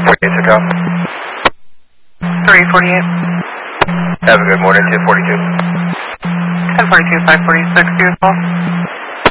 1048 to go. 348. Have a good morning, 1042. 1042, 546, beautiful.